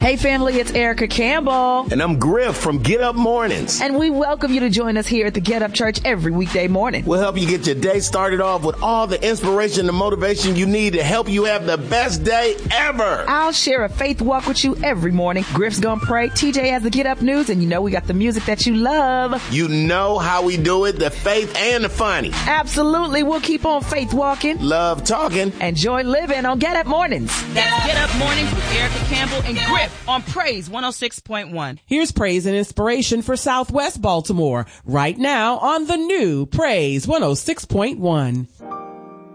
Hey family, it's Erica Campbell. And I'm Griff from Get Up Mornings. And we welcome you to join us here at the Get Up Church every weekday morning. We'll help you get your day started off with all the inspiration and motivation you need to help you have the best day ever. I'll share a faith walk with you every morning. Griff's gonna pray, TJ has the Get Up News, and you know we got the music that you love. You know how we do it, the faith and the funny. Absolutely, we'll keep on faith walking. Love talking. And joy living on Get Up Mornings. That's Get Up Mornings with Erica Campbell and Griff on Praise 106.1. Here's praise and inspiration for Southwest Baltimore right now on the new Praise 106.1.